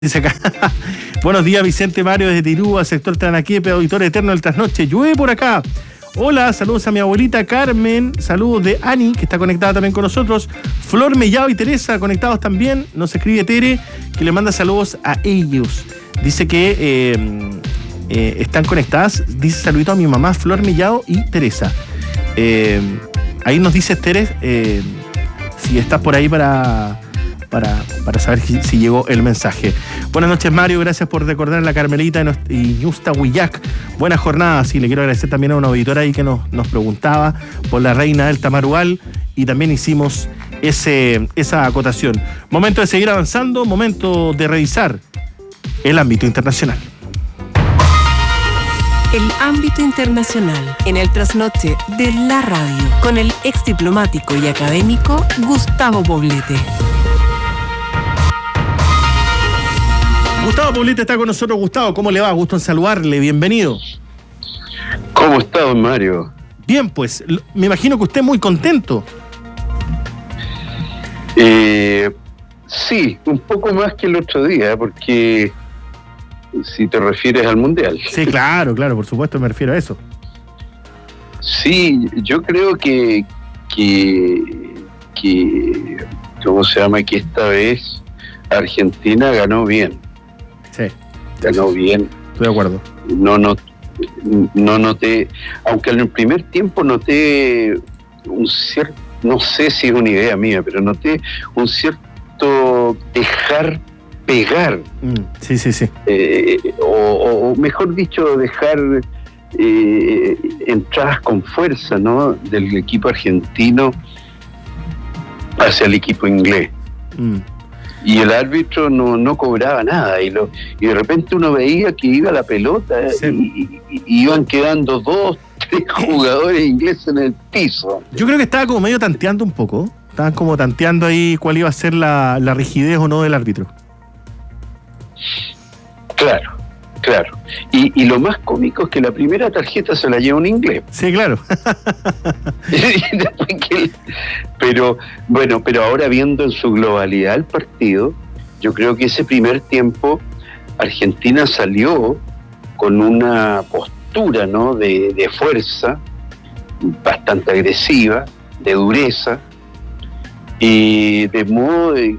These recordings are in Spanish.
Dice acá. Buenos días, Vicente Mario desde Tirúa, sector Tranaquepe, auditor eterno del Trasnoche. Llueve por acá. Hola, saludos a mi abuelita Carmen, saludos de Ani, que está conectada también con nosotros. Flor Mellado y Teresa, conectados también. Nos escribe Tere, que le manda saludos a ellos. Dice que están conectadas. Dice saludito a mi mamá, Flor Mellado y Teresa. Ahí nos dice Tere, si estás por ahí para saber si llegó el mensaje. Buenas noches, Mario, gracias por recordar a la Carmelita y Ñusta Huillac. Buena jornada, sí, le quiero agradecer también a una auditora ahí que nos preguntaba por la reina del Tamarugal y también hicimos esa acotación. Momento de seguir avanzando, momento de revisar el ámbito internacional. El ámbito internacional en el trasnoche de la radio con el ex diplomático y académico Gustavo Poblete. Gustavo Poblete está con nosotros. Gustavo, ¿cómo le va? Gusto en saludarle, bienvenido. ¿Cómo está, don Mario? Bien, pues, me imagino que usted muy contento. Sí, un poco más que el otro día, porque si te refieres al Mundial. Sí, claro, por supuesto me refiero a eso. Sí, yo creo que ¿cómo se llama? Que esta vez Argentina ganó bien. Sí. Ganó bien. Estoy de acuerdo. No noté, aunque en el primer tiempo noté un cierto, no sé si es una idea mía, pero noté un cierto dejar pegar. Sí. O mejor dicho, dejar entradas con fuerza, ¿no? Del equipo argentino hacia el equipo inglés. Y el árbitro no cobraba nada y de repente uno veía que iba la pelota, sí. y iban quedando 2, 3 jugadores ingleses en el piso. Yo creo que estaba como medio tanteando un poco. Estaban como tanteando ahí cuál iba a ser la rigidez o no del árbitro. Claro. Y lo más cómico es que la primera tarjeta se la lleva un inglés. Sí, claro. Pero ahora viendo en su globalidad el partido, yo creo que ese primer tiempo Argentina salió con una postura, ¿no? de fuerza, bastante agresiva, de dureza, y de modo de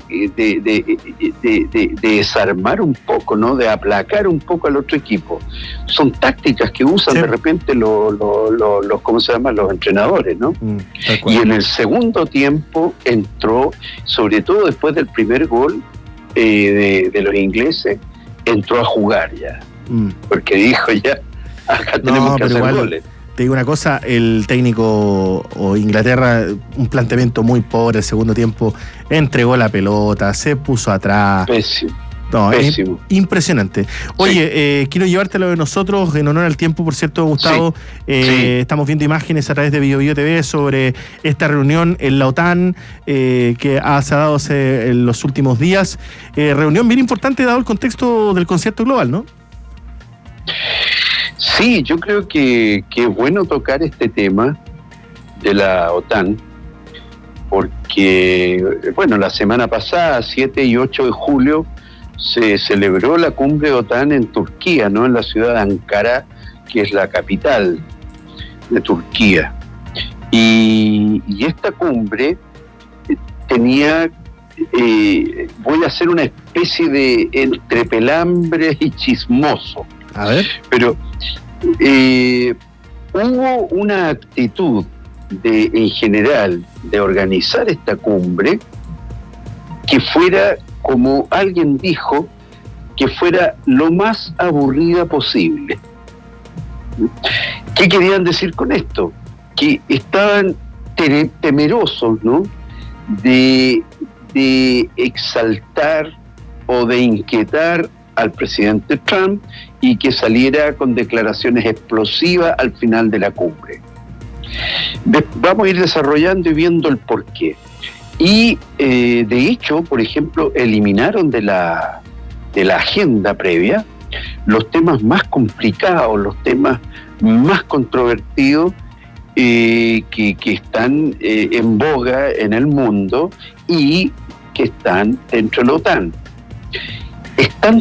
desarmar un poco, ¿no? De aplacar un poco al otro equipo. Son tácticas que usan, sí, de repente los ¿cómo se llaman? Los entrenadores, ¿no? Y en el segundo tiempo entró, sobre todo después del primer gol de los ingleses, entró a jugar ya. Porque dijo ya, acá tenemos que hacer goles. Te digo una cosa, el técnico o Inglaterra, un planteamiento muy pobre el segundo tiempo, entregó la pelota, se puso atrás. Pésimo. Pésimo. Impresionante. Oye, quiero llevártelo de nosotros en honor al tiempo, por cierto, Gustavo. Sí. Estamos viendo imágenes a través de BioBio TV sobre esta reunión en la OTAN que se ha dado en los últimos días. Reunión bien importante dado el contexto del concierto global, ¿no? Sí, yo creo que es bueno tocar este tema de la OTAN, porque, bueno, la semana pasada, 7 y 8 de julio, se celebró la cumbre de OTAN en Turquía, ¿no? En la ciudad de Ankara, que es la capital de Turquía. Y esta cumbre tenía, voy a hacer una especie de entre pelambre y chismoso. A ver. Pero hubo una actitud en general de organizar esta cumbre que fuera, como alguien dijo, que fuera lo más aburrida posible. ¿Qué querían decir con esto? Que estaban temerosos, ¿no? de exaltar o de inquietar al presidente Trump y que saliera con declaraciones explosivas al final de la cumbre. Vamos a ir desarrollando y viendo el porqué. Y de hecho, por ejemplo, eliminaron de la agenda previa los temas más complicados, los temas más controvertidos que están en boga en el mundo y que están dentro de la OTAN. están